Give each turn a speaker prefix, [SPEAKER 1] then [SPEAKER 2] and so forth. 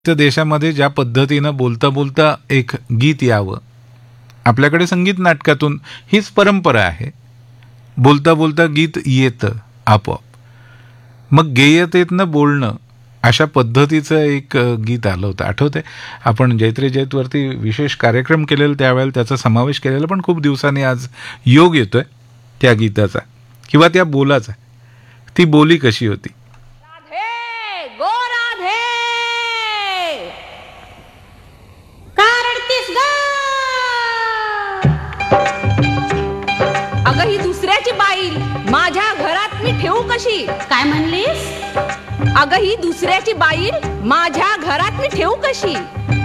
[SPEAKER 1] त्या देशामध्ये ज्या पद्धतीनं बोलता बोलता एक गीत यावं, आपल्याकडे संगीत नाटकातून हीच परंपरा आहे. बोलता बोलता गीत येतं आपोआप. मग गेयतेतनं बोलणं अशा पद्धतीचं एक गीत आलं होतं, आठवतंय? आपण जैत्रे जैतवरती विशेष कार्यक्रम केलेला त्यावेळेला त्याचा समावेश केलेला, पण खूप दिवसांनी आज योग येतोय त्या गीताचा किंवा त्या बोलाचा. ती बोली कशी होती?
[SPEAKER 2] राधे गो राधे कारडतीस ग. अगं ही दुसऱ्याची बाईल माझ्या घरात मी ठेवू कशी?
[SPEAKER 3] काय म्हणलीस?
[SPEAKER 2] अगं ही दुसऱ्याची बाईल माझ्या घरात मी ठेवू कशी?